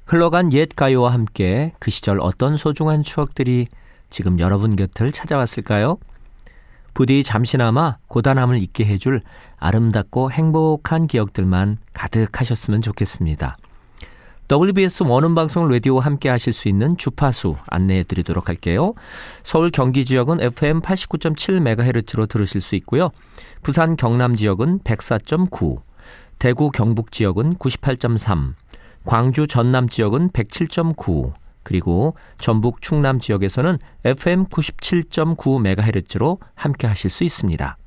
흘러간 옛 가요와 함께 그 시절 어떤 소중한 추억들이 지금 여러분 곁을 찾아왔을까요? 부디 잠시나마 고단함을 잊게 해줄 아름답고 행복한 기억들만 가득하셨으면 좋겠습니다. WBS 원음방송 라디오와 함께 하실 수 있는 주파수 안내해 드리도록 할게요. 서울 경기 지역은 FM 89.7MHz로 들으실 수 있고요. 부산 경남 지역은 104.9, 대구 경북 지역은 98.3, 광주 전남 지역은 107.9, 그리고 전북 충남 지역에서는 FM 97.9MHz로 함께 하실 수 있습니다.